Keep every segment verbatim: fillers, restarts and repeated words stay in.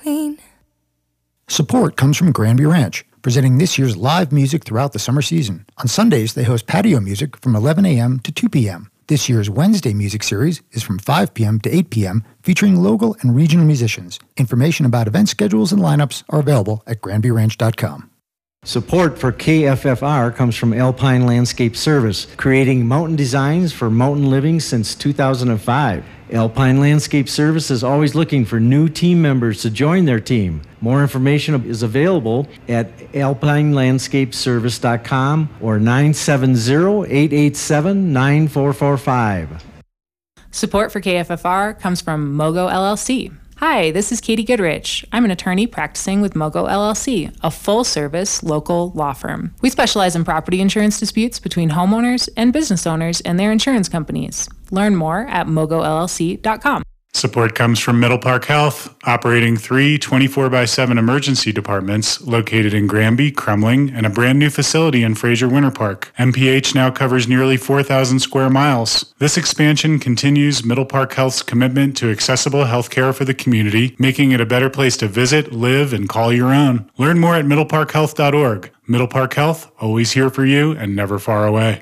rain. Support comes from Granby Ranch, presenting this year's live music throughout the summer season. On Sundays, they host patio music from eleven a.m. to two p.m. This year's Wednesday music series is from five p.m. to eight p.m., featuring local and regional musicians. Information about event schedules and lineups are available at granby ranch dot com. Support for K F F R comes from Alpine Landscape Service, creating mountain designs for mountain living since two thousand five. Alpine Landscape Service is always looking for new team members to join their team. More information is available at alpine landscape service dot com or nine seven zero, eight eight seven, nine four four five. Support for K F F R comes from Mogo L L C. Hi, this is Katie Goodrich. I'm an attorney practicing with Mogo L L C, a full-service local law firm. We specialize in property insurance disputes between homeowners and business owners and their insurance companies. Learn more at mogo l l c dot com. Support comes from Middle Park Health, operating three twenty-four by seven emergency departments located in Granby, Kremling, and a brand new facility in Fraser Winter Park. M P H now covers nearly four thousand square miles. This expansion continues Middle Park Health's commitment to accessible health care for the community, making it a better place to visit, live, and call your own. Learn more at middle park health dot org. Middle Park Health, always here for you and never far away.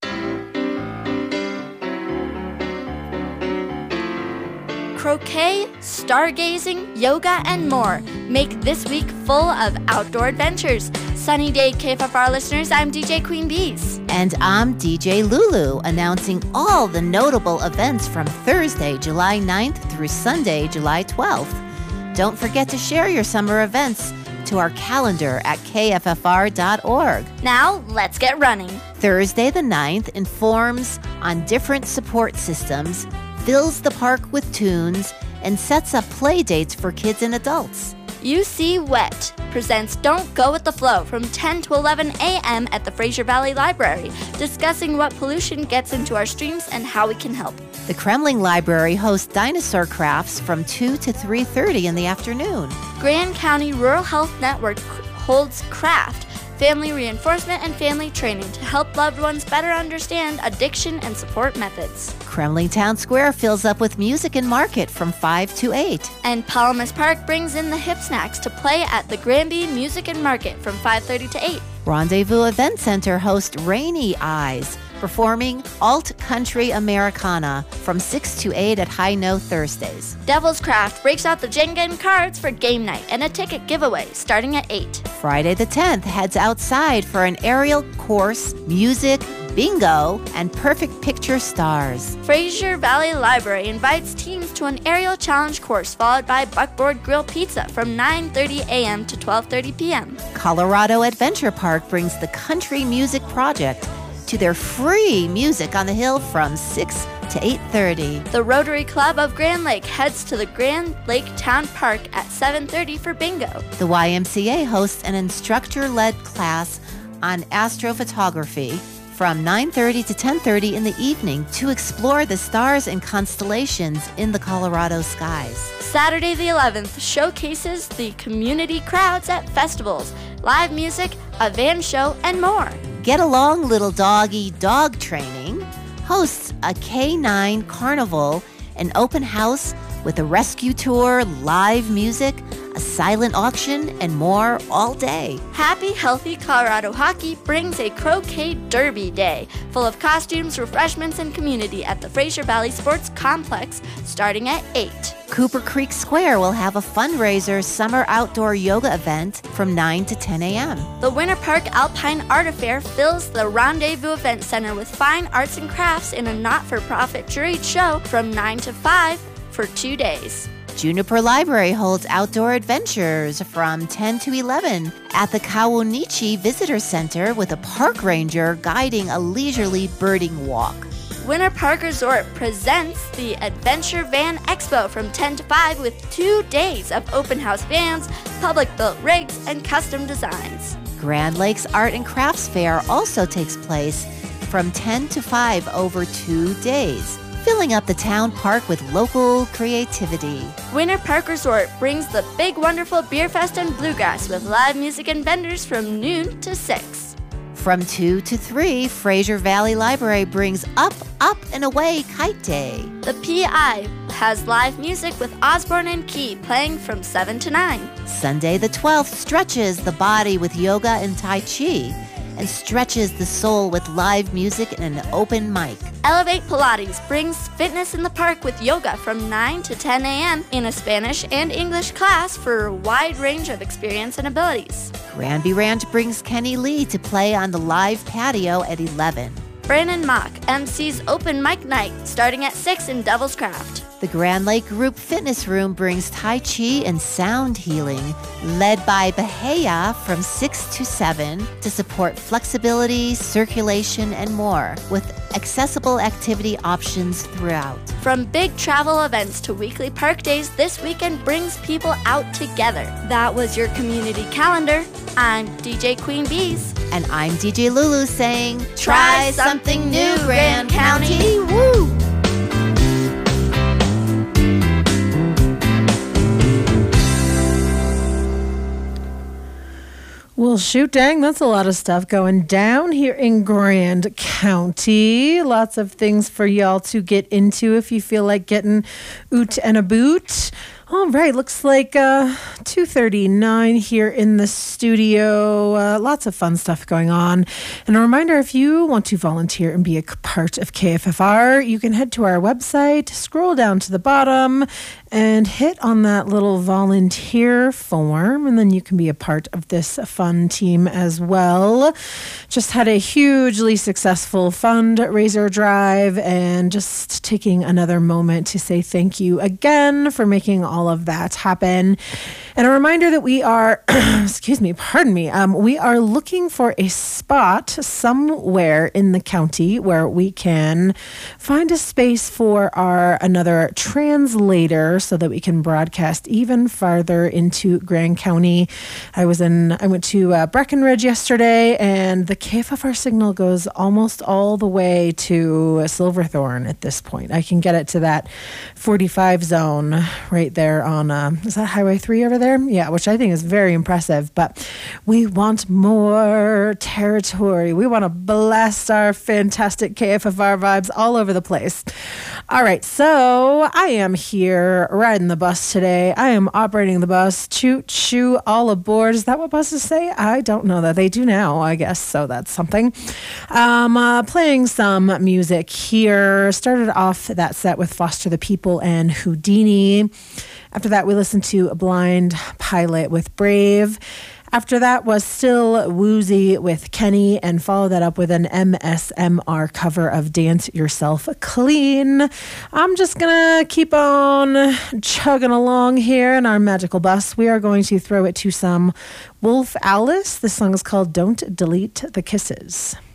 Croquet, stargazing, yoga, and more make this week full of outdoor adventures. Sunny Day K F F R listeners, I'm D J Queen Bees. And I'm D J Lulu, announcing all the notable events from Thursday, July ninth through Sunday, July twelfth. Don't forget to share your summer events to our calendar at k f f r dot org. Now, let's get running. Thursday the ninth informs on different support systems, fills the park with tunes, and sets up play dates for kids and adults. U C Wet presents Don't Go With The Flow from ten to eleven a.m. at the Fraser Valley Library, discussing what pollution gets into our streams and how we can help. The Kremling Library hosts dinosaur crafts from two to three thirty in the afternoon. Grand County Rural Health Network holds craft, family reinforcement, and family training to help loved ones better understand addiction and support methods. Kremling Town Square fills up with music and market from five to eight. And Palamas Park brings in the hip snacks to play at the Granby Music and Market from five thirty to eight. Rendezvous Event Center hosts Rainy Eyes, performing alt country Americana from six to eight at High Note Thursdays. Devil's Craft breaks out the Jenga and cards for game night and a ticket giveaway starting at eight. Friday the tenth heads outside for an aerial course, music, bingo, and perfect picture stars. Fraser Valley Library invites teams to an aerial challenge course followed by Buckboard Grill Pizza from nine thirty a.m. to twelve thirty p.m. Colorado Adventure Park brings the Country Music Project to their free Music on the Hill from six to eight thirty. The Rotary Club of Grand Lake heads to the Grand Lake Town Park at seven thirty for bingo. The Y M C A hosts an instructor-led class on astrophotography from nine thirty to ten thirty in the evening to explore the stars and constellations in the Colorado skies. Saturday the eleventh showcases the community crowds at festivals, live music, a van show, and more. Get Along Little Doggy Dog Training hosts a K nine carnival, an open house with a rescue tour, live music, a silent auction, and more all day. Happy Healthy Colorado Hockey brings a Croquet Derby Day, full of costumes, refreshments, and community at the Fraser Valley Sports Complex starting at eight. Cooper Creek Square will have a fundraiser summer outdoor yoga event from nine to ten a.m. The Winter Park Alpine Art Affair fills the Rendezvous Event Center with fine arts and crafts in a not-for-profit juried show from nine to five for two days. Juniper Library holds outdoor adventures from ten to eleven at the Kawunichi Visitor Center with a park ranger guiding a leisurely birding walk. Winter Park Resort presents the Adventure Van Expo from ten to five with two days of open house vans, public-built rigs, and custom designs. Grand Lakes Art and Crafts Fair also takes place from ten to five over two days, filling up the town park with local creativity. Winter Park Resort brings the Big Wonderful Beer Fest and Bluegrass with live music and vendors from noon to six. From two to three, Fraser Valley Library brings Up, Up, and Away Kite Day. The P I has live music with Osborne and Key playing from seven to nine. Sunday the twelfth stretches the body with yoga and Tai Chi and stretches the soul with live music and an open mic. Elevate Pilates brings fitness in the park with yoga from nine to ten a.m. in a Spanish and English class for a wide range of experience and abilities. Granby Ranch brings Kenny Lee to play on the live patio at eleven. Brandon Mock M C's open mic night starting at six in Devil's Craft. The Grand Lake Group Fitness Room brings Tai Chi and sound healing, led by Bahia from six to seven to support flexibility, circulation, and more, with accessible activity options throughout. From big travel events to weekly park days, this weekend brings people out together. That was your community calendar. I'm D J Queen Bees. And I'm D J Lulu saying, try something new, Grand County. Woo! Well, shoot, dang, that's a lot of stuff going down here in Grand County. Lots of things for y'all to get into if you feel like getting oot and a boot. All right, looks like uh, two thirty-nine here in the studio. Uh, lots of fun stuff going on. And a reminder, if you want to volunteer and be a part of K F F R, you can head to our website, scroll down to the bottom, and hit on that little volunteer form, and then you can be a part of this fun team as well. Just had a hugely successful fundraiser drive, and just taking another moment to say thank you again for making all of that happen. And a reminder that we are, excuse me, pardon me, um, we are looking for a spot somewhere in the county where we can find a space for our another translator so that we can broadcast even farther into Grand County. I was in, I went to uh, Breckenridge yesterday, and the K F F R signal goes almost all the way to Silverthorne at this point. I can get it to that forty-five zone right there on, uh, is that Highway three over there? Yeah, which I think is very impressive. But we want more territory. We want to blast our fantastic K F F R vibes all over the place. All right, so I am here riding the bus today. I am operating the bus. Choo choo, all aboard. Is that what buses say? I don't know that. They do now, I guess. So that's something. Um, uh, playing some music here. Started off that set with Foster the People and Houdini. After that, we listened to a Blind Pilot with Brave. After that was Still Woozy with Kenny, and follow that up with an M S M R cover of Dance Yourself Clean. I'm just going to keep on chugging along here in our magical bus. We are going to throw it to some Wolf Alice. This song is called Don't Delete the Kisses.